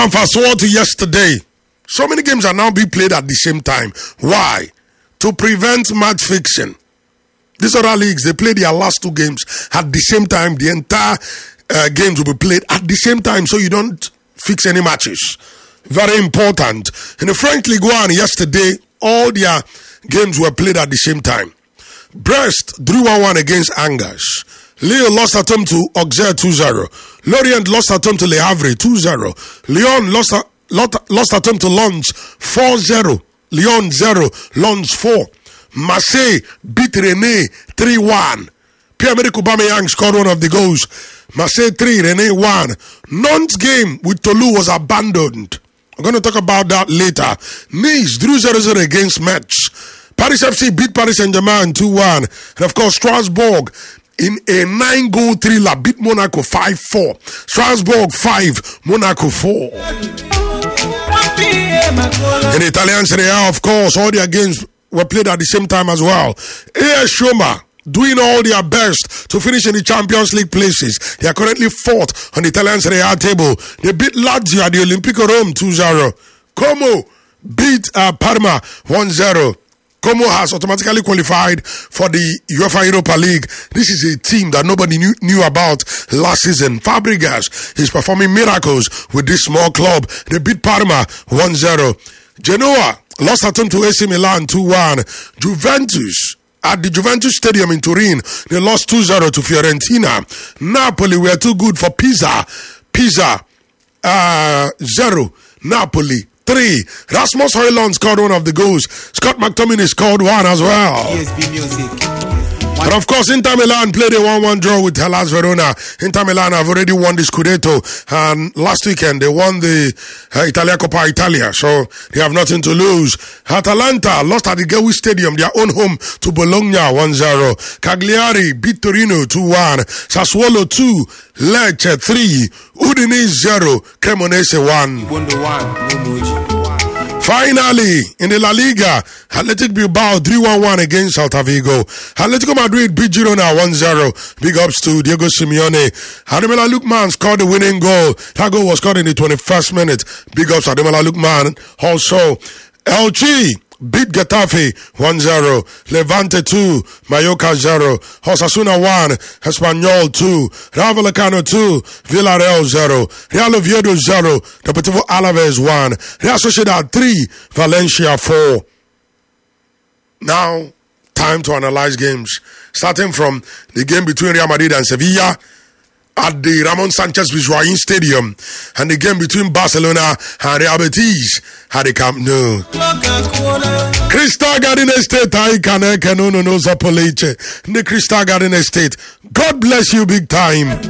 Now fast forward to yesterday. So many games are now being played at the same time. Why? To prevent match fixing. These other leagues, they play their last 2 games at the same time. The entire games will be played at the same time, so you don't fix any matches. Very important. In the French Ligue 1 yesterday, all their games were played at the same time. Brest drew 1-1 against Angers. Lille lost at home to Auxerre 2-0. Lorient lost at home to Le Havre 2-0. Lyon lost at home to Lens 4-0. Lyon 0, Lens 4. Marseille beat Rennes 3-1. Pierre-Emerick Aubameyang scored one of the goals. Marseille 3, Rennes 1. Nantes game with Toulouse was abandoned. I'm going to talk about that later. Nice drew 0-0 against Metz. Paris FC beat Paris Saint-Germain 2-1. And of course, Strasbourg in a 9-goal thriller beat Monaco 5-4. Strasbourg 5, Monaco 4. In Italian Serie A, of course, all their games were played at the same time as well. AS Roma doing all their best to finish in the Champions League places. They are currently 4th on the Italian Serie A table. They beat Lazio at the Olimpico Rome 2-0. Como beat Parma 1-0. Como has automatically qualified for the UEFA Europa League. This is a team that nobody knew about last season. Fabregas is performing miracles with this small club. They beat Parma 1-0. Genoa lost at home to AC Milan 2-1. Juventus at the Juventus Stadium in Turin, they lost 2-0 to Fiorentina. Napoli were too good for Pisa. Pisa 0. Napoli 3. Rasmus Højlund scored one of the goals. Scott McTominay scored one as well. ESP Music. And of course, Inter Milan played a 1-1 draw with Hellas Verona. Inter Milan have already won the Scudetto. And last weekend, they won the Italia Coppa Italia. So they have nothing to lose. Atalanta lost at the Gewi Stadium, their own home, to Bologna 1-0. Cagliari beat Torino 2-1. Sassuolo 2. Lecce 3. Udinese 0. Cremonese 1. Finally, in the La Liga, Athletic Bilbao 3-1 against Celta Vigo. Atletico Madrid beat Girona 1-0. Big ups to Diego Simeone. Ademola Lookman scored the winning goal. That goal was scored in the 21st minute. Big ups to Ademola Lookman. Also, Elche beat Getafe 1-0. Levante 2. Mallorca 0. Osasuna 1. Espanyol 2. Rayo Vallecano 2. Villarreal 0. Real Oviedo 0. Deportivo Alaves 1. Real Sociedad 3. Valencia 4. Now, time to analyze games. Starting from the game between Real Madrid and Sevilla at the Ramon Sanchez Pizjuan Stadium, and the game between Barcelona and Real Betis at the Camp Nou. Crystal Garden Estate, the Crystal Garden Estate. God bless you big time.